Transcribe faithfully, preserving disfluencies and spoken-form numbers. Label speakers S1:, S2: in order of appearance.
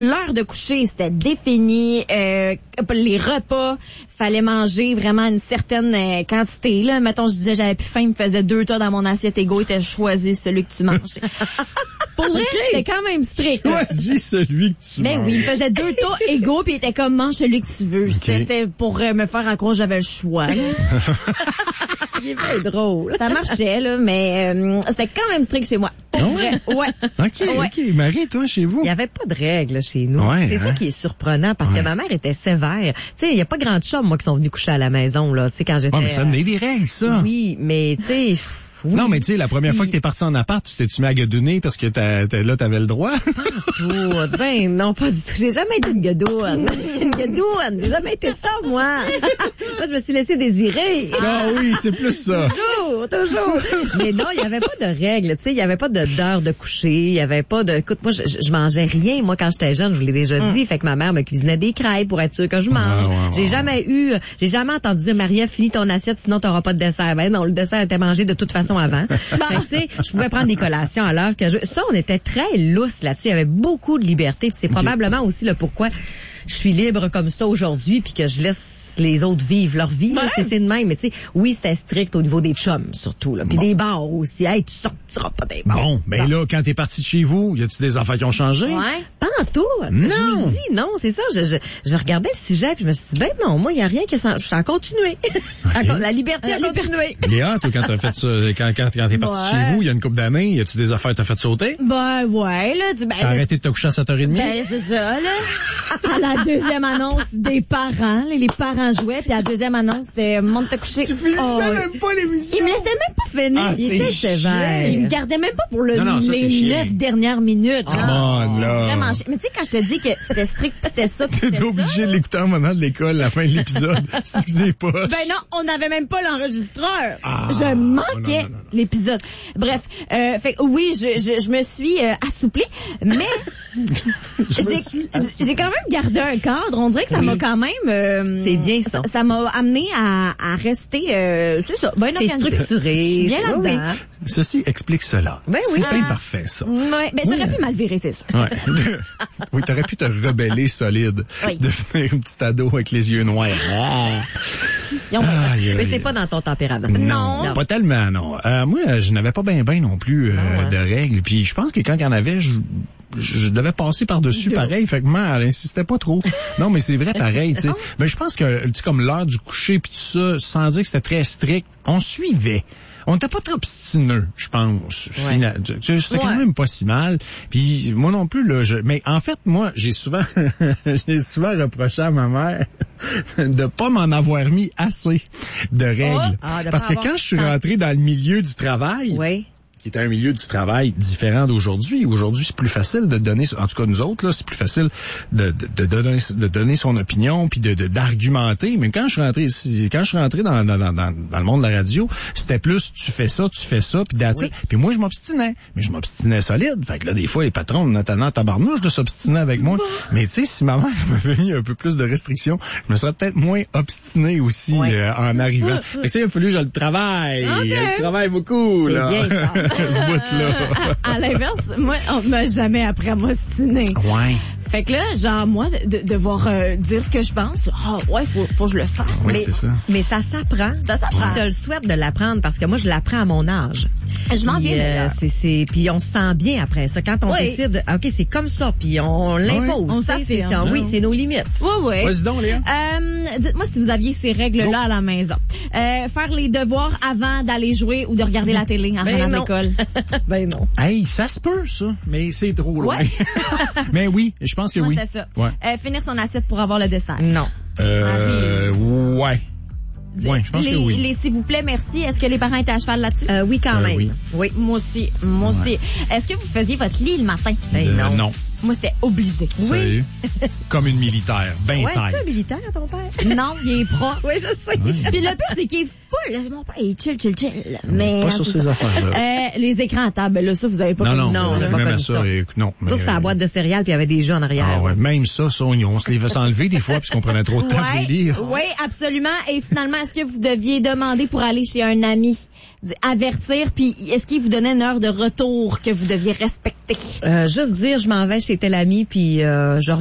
S1: L'heure de coucher, c'était défini. Euh, les repas, fallait manger vraiment une certaine euh, quantité. Là, mettons, je disais j'avais plus faim, il me faisait deux tas dans mon assiette égaux, il était choisi celui que tu manges. Pour vrai, okay. C'était quand même strict.
S2: Choisis celui que tu
S1: ben
S2: manges.
S1: Oui, il faisait deux tas égaux, puis il était comme mange celui que tu veux. Okay. C'était pour euh, me faire en croire que j'avais le choix.
S3: Il est bien drôle.
S1: Ça marchait, là, mais euh, c'était quand même strict chez moi. Pour oh vrai, ouais.
S2: OK, ouais. OK. Marie, toi, chez vous?
S3: Il n'y avait pas de règles chez nous. Ouais, c'est hein? ça qui est surprenant, parce ouais. que ma mère était sévère. Tu sais, il n'y a pas grand de chums, moi, qui sont venus coucher à la maison, là, tu sais, quand j'étais...
S2: Ouais, mais ça donnait des règles, ça.
S3: Oui, mais tu sais... Oui.
S2: Non, mais tu sais, la première fois que t'es parti en appart, tu t'es-tu mis à guedonner parce que t'as, t'as, là, t'avais le droit?
S3: Oh, ben, non, pas du tout. J'ai jamais été une guedoune. Une guedoune. J'ai jamais été ça, moi. Moi, je me suis laissée désirer.
S2: Ah oui, c'est plus ça.
S3: Toujours, toujours. Mais non, il y avait pas de règles, tu sais, il y avait pas de d'heure de coucher, il y avait pas de... Écoute, moi, je, je mangeais rien, moi, quand j'étais jeune, je vous l'ai déjà dit, mm. fait que ma mère me cuisinait des crêpes pour être sûre que je mange. Ah, ouais, ouais, j'ai ouais. jamais eu, j'ai jamais entendu dire, Maria, finis ton assiette, sinon t'auras pas de dessert. Ben non, le dessert était mangé de toute façon avant. Fait que, tu sais, je pouvais prendre des collations à l'heure que je... Ça, on était très lousse là-dessus. Il y avait beaucoup de liberté. Puis c'est okay. probablement aussi le pourquoi je suis libre comme ça aujourd'hui puis que je laisse les autres vivent leur vie. Ouais. C'est, c'est de même. Mais tu sais, oui, c'était strict au niveau des chums, surtout. Là. Puis bon. Des bars aussi. Hey, tu sortiras pas des bars.
S2: Bon, ben bon. Là, quand t'es parti de chez vous, y a-tu des affaires qui ont changé?
S1: Ouais.
S3: Pas en tout.
S2: Non.
S3: Je vous le dis, non, c'est ça. Je, je, je regardais le sujet puis je me suis dit, ben non, moi, il y a rien qui s'en... Je suis en continué. Okay. La liberté a continué.
S2: Léa, toi, quand t'as fait ça, quand, quand, quand t'es parti ouais. chez vous, il y a une couple d'années, y a-tu des affaires que t'as fait sauter?
S1: Ben, ouais, là. Tu, ben,
S2: t'as arrêté de te coucher à sept heures trente?
S1: Ben, c'est ça, là. À la deuxième annonce des parents, là, les parents jouaient, puis à la deuxième annonce, c'est monte te coucher.
S2: Tu finissais oh, même pas l'émission.
S1: Il me laissait même pas finir.
S2: Ah,
S1: il était sévère. Il me gardait même pas pour le, non, non, ça, les neuf dernières minutes.
S2: Oh, non, là.
S1: Vraiment chiant. Mais tu sais, quand je te dis que c'était strict, c'était ça, pis c'était
S2: T'es obligé de l'écouter en moment de l'école, à la fin de l'épisode. Excusez pas.
S1: Ben non, on n'avait même pas l'enregistreur.
S2: Ah,
S1: je manquais
S2: non, non, non, non.
S1: l'épisode. Bref, euh, fait oui, je, je, je me suis euh, assouplie, mais j'ai, j'ai quand même gardé un cadre. On dirait que ça oui. m'a quand même... Euh,
S3: c'est bien ça.
S1: Ça m'a amené à, à rester, euh, c'est ça, bien organisé.
S3: T'es structuré.
S1: Je suis bien là-dedans.
S2: Oui. Ceci explique cela.
S3: Ben oui.
S2: C'est
S3: ah.
S2: bien parfait, ça.
S1: Ouais, ben j'aurais
S2: oui.
S1: pu mal virer, c'est sûr.
S2: Ouais. Oui, t'aurais pu te rebeller solide.
S1: Oui.
S2: Devenir un petit ado avec les yeux noirs. Ah.
S3: Ah, mais c'est pas dans ton tempérament.
S2: Non, non. Pas tellement, non. Euh, moi, je n'avais pas bien ben non plus euh, ah ouais. de règles. Puis je pense que quand il y en avait, je, je devais passer par-dessus pareil. Fait que moi, elle insistait pas trop. Non, mais c'est vrai pareil, tu sais. Mais je pense que, tu sais, comme l'heure du coucher puis tout ça, sans dire que c'était très strict, on suivait. On n'était pas trop obstineux, je pense. Ouais. Final, c'était ouais. quand même pas si mal. Puis moi non plus, là. Je, mais en fait, moi, j'ai souvent, j'ai souvent reproché à ma mère de pas m'en avoir mis assez de règles.
S3: Oh, ah, de
S2: Parce que quand je suis rentré dans le milieu du travail,
S3: oui.
S2: qui est un milieu du travail différent d'aujourd'hui. Aujourd'hui, c'est plus facile de donner, en tout cas nous autres, là, c'est plus facile de, de, de, donner, de donner son opinion puis de, de, d'argumenter. Mais quand je suis rentré ici, quand je suis rentré dans, dans, dans, dans le monde de la radio, c'était plus tu fais ça, tu fais ça, puis that's it. Puis moi, je m'obstinais. Mais je m'obstinais solide. Fait que là, des fois, les patrons, notamment tabarnouche, de s'obstiner avec moi. Mais tu sais, si ma mère m'avait mis un peu plus de restrictions, je me serais peut-être moins obstiné aussi ouais. euh, en arrivant. Fait que ça, il a fallu que je le travaille. Okay. Je le travaille beaucoup,
S3: c'est
S2: là.
S3: Bien,
S2: ce bout-là.
S1: À l'inverse, moi, on m'a jamais appris à m'ostiner.
S2: Ouais.
S1: Fait que là, genre, moi, de, de devoir euh, dire ce que je pense, ah oh, ouais, faut, faut que je le fasse.
S2: Oui,
S1: mais,
S2: c'est ça.
S3: Mais ça s'apprend.
S1: Ça s'apprend.
S3: Je te le souhaite de l'apprendre parce que moi, je l'apprends à mon âge.
S1: Je m'en viens
S3: euh, c'est, c'est, puis on se sent bien après ça. Quand on oui. décide, OK, c'est comme ça, puis on l'impose.
S1: Oui, on s'affirme.
S3: Oui, c'est nos limites.
S1: Oui, oui.
S2: Vas-y donc, Léa.
S1: Euh, dites-moi si vous aviez ces règles-là bon. à la maison. Euh, faire les devoirs avant d'aller jouer ou de regarder la télé en
S3: ben
S1: rentrant de l'école.
S3: Ben non.
S2: Hey, ça se peut, ça, mais c'est trop loin.
S1: Ouais.
S2: Mais oui, je pense que
S1: moi,
S2: oui.
S1: C'est ça.
S2: Ouais.
S1: Euh, finir son assiette pour avoir le dessert.
S3: Non.
S2: Euh, ouais. Ouais, je pense
S1: les,
S2: que oui.
S1: Les s'il vous plaît, merci. Est-ce que les parents étaient à cheval là-dessus?
S3: Euh, oui, quand
S2: euh,
S3: même.
S2: Oui.
S3: oui.
S1: Moi aussi. Moi ouais. aussi. Est-ce que vous faisiez votre lit le matin?
S3: Ben
S2: euh,
S3: non.
S2: Non.
S1: Moi, c'était obligé.
S2: Oui. Comme une militaire. Ben
S3: ouais,
S2: tête.
S3: c'est-tu un militaire, ton père?
S1: Non, il est prof.
S3: Oui, je sais.
S2: Oui.
S1: Puis le pire, c'est qu'il est full. Mon père, il est chill, chill, chill. Mais,
S2: pas sur ces affaires-là.
S1: Euh, les écrans à table, là, ça, vous avez pas
S2: non,
S1: connu
S2: non,
S1: ça.
S2: Non,
S3: on
S2: non,
S3: n'a pas
S2: même
S3: connu
S2: ça.
S3: ça.
S2: Et, non.
S3: Sauf sur la boîte de céréales, puis il y avait des jeux en arrière.
S2: Ah ouais, même ça, ça, on se les fait s'enlever des fois, puisqu'on prenait trop de temps
S1: ouais,
S2: pour lire.
S1: Oui, absolument. Et finalement, est-ce que vous deviez demander pour aller chez un ami? avertir, puis est-ce qu'il vous donnait une heure de retour que vous deviez respecter?
S3: Euh, juste dire, je m'en vais chez tel ami, puis euh, je